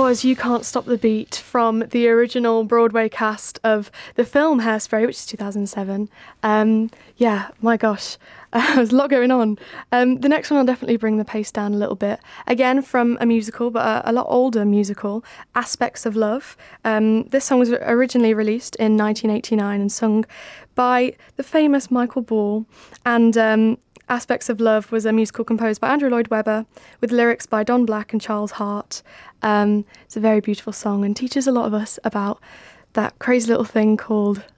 was You Can't Stop the Beat from the original Broadway cast of the film Hairspray, which is 2007. Yeah, my gosh, there's a lot going on. The next one will definitely bring the pace down a little bit. Again, from a musical, but a lot older musical, Aspects of Love. This song was originally released in 1989 and sung by the famous Michael Ball. And Aspects of Love was a musical composed by Andrew Lloyd Webber with lyrics by Don Black and Charles Hart. It's a very beautiful song and teaches a lot of us about that crazy little thing called